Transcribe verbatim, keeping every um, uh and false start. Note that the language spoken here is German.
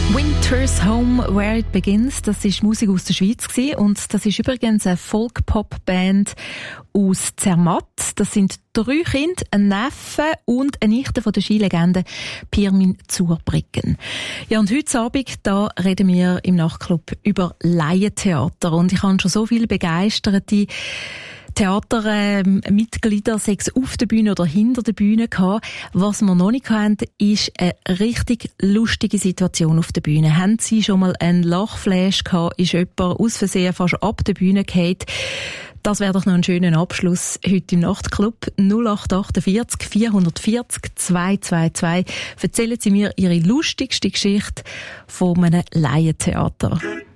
Winter's Home, Where It Begins, das ist Musik aus der Schweiz gewesen. Und das ist übrigens eine Folk-Pop-Band aus Zermatt. Das sind drei Kinder, ein Neffe und eine Nichte von der Skilegende Pirmin Zurbriggen. Ja, und heute Abend, da reden wir im Nachtclub über Laientheater. Und ich habe schon so viele begeisterte Theatermitglieder, sei es auf der Bühne oder hinter der Bühne gehabt. Was wir noch nicht hatten, ist eine richtig lustige Situation auf der Bühne. Haben Sie schon mal einen Lachflash gehabt? Ist jemand aus Versehen fast ab der Bühne gefallen? Das wäre doch noch ein schöner Abschluss heute im Nachtclub. null acht achtundvierzig vierhundertvierzig zweihundertzweiundzwanzig. Erzählen Sie mir Ihre lustigste Geschichte von einem Laientheater.